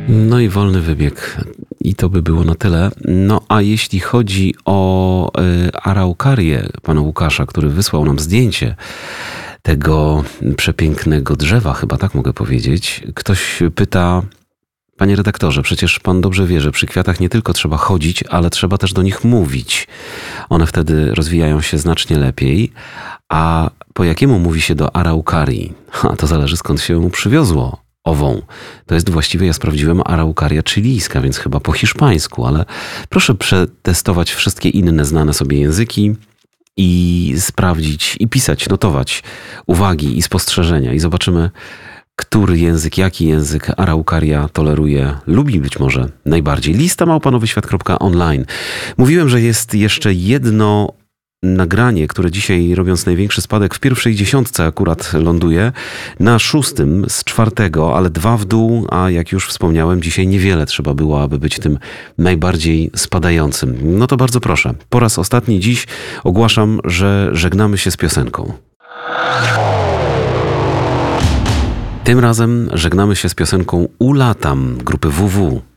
No i wolny wybieg. I to by było na tyle. No a jeśli chodzi o araukarię pana Łukasza, który wysłał nam zdjęcie tego przepięknego drzewa, chyba tak mogę powiedzieć. Ktoś pyta: panie redaktorze, przecież pan dobrze wie, że przy kwiatach nie tylko trzeba chodzić, ale trzeba też do nich mówić. One wtedy rozwijają się znacznie lepiej. A po jakiemu mówi się do araukarii? To zależy, skąd się przywiozło ową. To jest właściwie, ja sprawdziłem, araukaria chilijska, więc chyba po hiszpańsku, ale proszę przetestować wszystkie inne znane sobie języki i sprawdzić, i pisać, notować uwagi i spostrzeżenia i zobaczymy, który język, jaki język araukaria toleruje, lubi być może najbardziej. Lista @nowyświat.online. Mówiłem, że jest jeszcze jedno nagranie, które dzisiaj, robiąc największy spadek, w pierwszej dziesiątce akurat ląduje, na 6. z 4, ale 2 w dół, a jak już wspomniałem, dzisiaj niewiele trzeba było, aby być tym najbardziej spadającym. No to bardzo proszę. Po raz ostatni dziś ogłaszam, że żegnamy się z piosenką. Tym razem żegnamy się z piosenką Ulatam grupy WW.